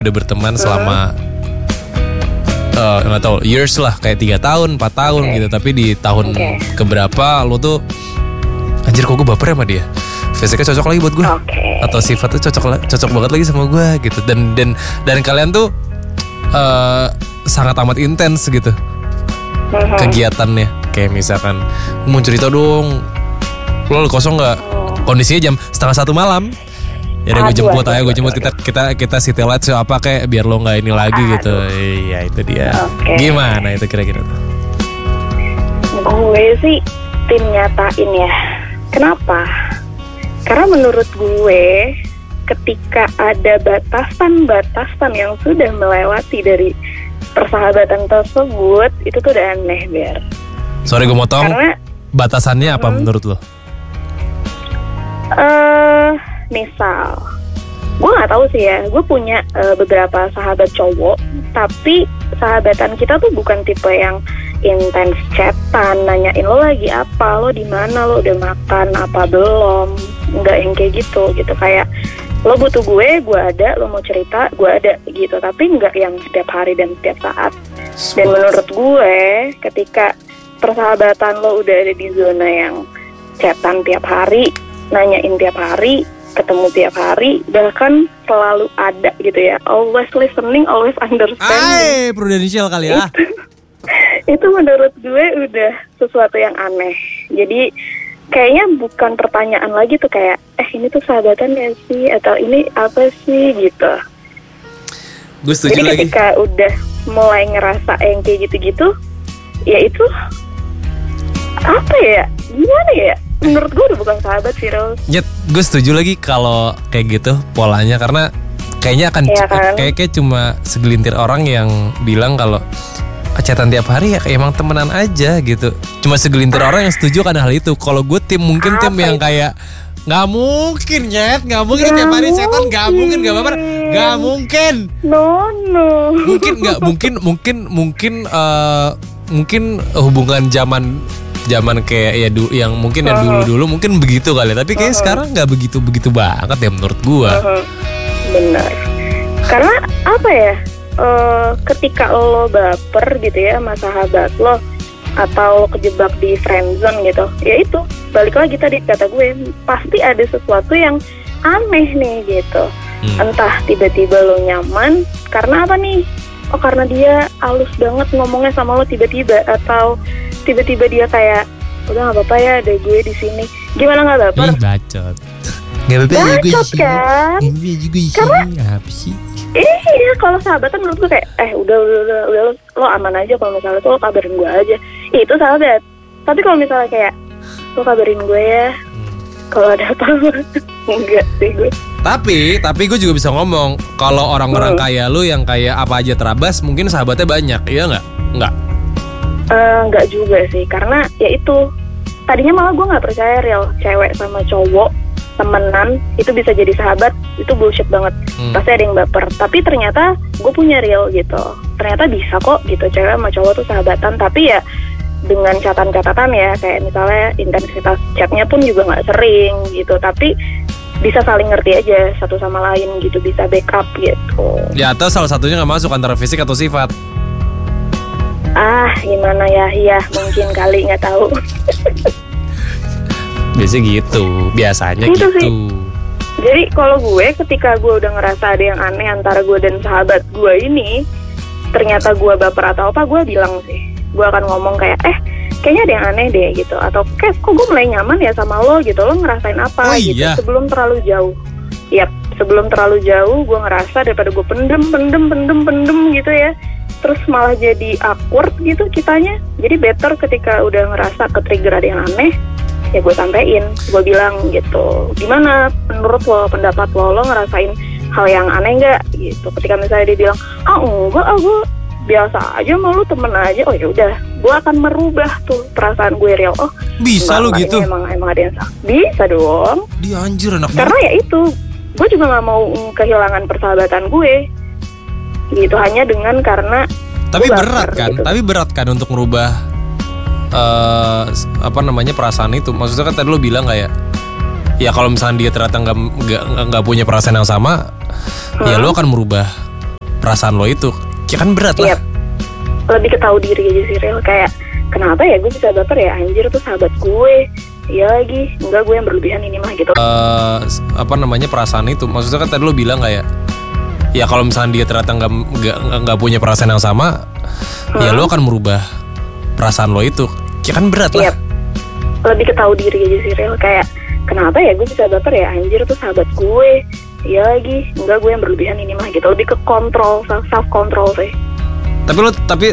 udah berteman selama nggak tahu years lah, kayak 3 tahun 4 tahun gitu, tapi di tahun keberapa lo tuh anjir kok gue baper sama dia, fisiknya cocok lagi buat gue, atau sifatnya cocok banget lagi sama gue gitu, dan kalian tuh sangat amat intens gitu kegiatannya, kayak misalkan mau cerita dong lo kosong nggak, kondisinya jam 12:30 malam. Ya udah gue jemput aja, kita city light apa kayak biar lo nggak ini lagi gitu. Iya itu dia. Gimana itu kira-kira tuh? Gue sih tim nyatain ya. Kenapa? Karena menurut gue ketika ada batasan-batasan yang sudah melewati dari persahabatan tersebut, itu tuh udah aneh, Ber. Sorry gue motong. Karena batasannya apa menurut lo? Misal, gue nggak tahu sih ya, gue punya beberapa sahabat cowok, tapi sahabatan kita tuh bukan tipe yang intens chatan, nanyain lo lagi apa, lo di mana, lo udah makan apa belum, nggak yang kayak gitu kayak lo butuh gue ada, lo mau cerita, gue ada gitu, tapi nggak yang setiap hari dan setiap saat. Dan menurut gue, ketika persahabatan lo udah ada di zona yang chatan tiap hari, nanyain tiap hari, ketemu tiap hari, bahkan selalu ada gitu ya, always listening, always understanding. Prudential kali ya. Itu menurut gue udah sesuatu yang aneh. Jadi kayaknya bukan pertanyaan lagi tuh, kayak ini tuh sahabatan ya sih, atau ini apa sih gitu. Gue setuju. Jadi lagi ketika udah mulai ngerasa yang kayak gitu-gitu, ya itu apa ya, gimana ya, menurut gue udah bukan sahabat sih, Ros. Ya, gue setuju lagi kalau kayak gitu polanya, karena kayaknya akan kayak cuma segelintir orang yang bilang kalau chatan tiap hari ya kayak emang temenan aja gitu. Cuma segelintir orang yang setuju kan hal itu. Kalau gue mungkin tim yang kayak nggak mungkin tiap hari chatan, nggak mungkin. No. Mungkin hubungan zaman kayak ya yang mungkin yang dulu mungkin begitu kali, tapi kayak sekarang nggak begitu banget ya menurut gua. Benar. Karena apa ya? Ketika lo baper gitu ya sama sahabat lo, atau kejebak di friendzone gitu, ya itu balik lagi tadi kata gue, pasti ada sesuatu yang aneh nih gitu. Entah tiba-tiba lo nyaman karena apa nih? Oh karena dia halus banget ngomongnya sama lo tiba-tiba, atau tiba-tiba dia kayak udah nggak apa-apa ya ada gue di sini. Gimana nggak baper? Bacot. Bacot kan? Karena apa sih? Iya, kalau sahabatan menurut gue kayak udah lo aman aja, kalau misalnya tuh lo kabarin gue aja, itu sahabat. Tapi kalau misalnya kayak lo kabarin gue ya kalau ada apa-apa, enggak sih gue. Tapi gue juga bisa ngomong kalau orang-orang kayak lu yang kayak apa aja terabas, mungkin sahabatnya banyak, iya nggak? Nggak juga sih, karena ya itu tadinya malah gue nggak percaya real cewek sama cowok temenan itu bisa jadi sahabat, itu bullshit banget. Pasti ada yang baper. Tapi ternyata gue punya real gitu, ternyata bisa kok gitu cewek sama cowok tuh sahabatan, tapi ya dengan catatan ya, kayak misalnya intensitas chatnya pun juga nggak sering gitu, tapi bisa saling ngerti aja satu sama lain gitu, bisa backup gitu. Ya atau salah satunya nggak masuk antara fisik atau sifat. Gimana ya, iya mungkin kali, nggak tahu. Biasanya gitu. Sih. Jadi kalau gue ketika gue udah ngerasa ada yang aneh antara gue dan sahabat gue ini, ternyata gue baper atau apa, gue bilang sih, gue akan ngomong kayak kayaknya ada yang aneh deh gitu, atau kayak kok gue mulai nyaman ya sama lo gitu, lo ngerasain apa gitu. Sebelum terlalu jauh. Sebelum terlalu jauh gue ngerasa daripada gue pendem gitu ya, terus malah jadi awkward gitu kitanya. Jadi better ketika udah ngerasa ke-trigger ada yang aneh, ya gue sampein, gue bilang gitu, gimana menurut lo, pendapat lo ngerasain hal yang aneh nggak gitu. Ketika misalnya dia bilang enggak, gue biasa aja, mau lu temen aja, oh ya udah, gue akan merubah tuh perasaan gue real. Bisa lo gitu? Emang ada yang salah. Bisa dong. Dia anjir anak karena ya itu, gue juga nggak mau kehilangan persahabatan gue gitu hanya dengan karena. Tapi berat kan untuk merubah perasaan itu. Maksudnya kan tadi lo bilang kayak ya kalau misalnya dia ternyata nggak punya perasaan yang sama, ya lo akan merubah perasaan lo itu. Ya kan berat lah. Lebih ke tahu diri aja sih, Ril. Kayak kenapa ya gue bisa baper ya, anjir tuh sahabat gue. Iya lagi, enggak gue yang berlebihan ini mah gitu. Apa namanya perasaan itu? Maksudnya kan tadi lo bilang kayak, ya kalau misalnya dia ternyata nggak punya perasaan yang sama, ya lo akan merubah perasaan lo itu. Ya kan berat lah. Lebih ke tahu diri aja sih, Ril. Kayak kenapa ya gue bisa baper ya, anjir tuh sahabat gue. Iya lagi, enggak gue yang berlebihan ini mah gitu. Lebih ke kontrol, self control sih. Tapi